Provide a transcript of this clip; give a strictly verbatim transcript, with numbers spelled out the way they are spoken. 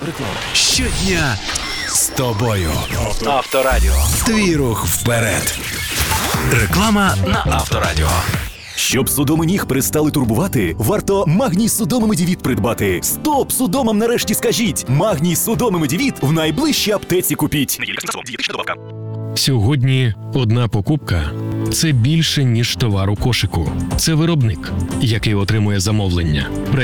Щодня з тобою. Авторадіо. Твій рух вперед. Реклама на Авторадіо. Щоб судоми ніг перестали турбувати, варто Магній Судоми Медівіт придбати. Стоп судомам нарешті скажіть! Магній Судоми Медівіт в найближчій аптеці купіть. Сьогодні одна покупка – це більше, ніж товар у кошику. Це виробник, який отримує замовлення.